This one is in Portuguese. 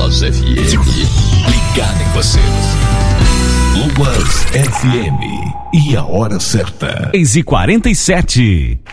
Luas FM. Ligado em você. Luas FM. E a hora certa. 6h47.